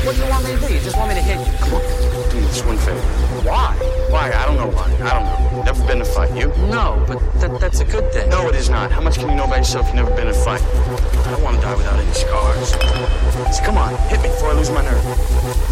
What do you want me to do? You just want me to hit you? Come on, do me this one favor. Why? Why? I don't know why. I don't know. Never been in a fight. You? No, but that's a good thing. No, it is not. How much can you know about yourself? You've never been in a fight. I don't want to die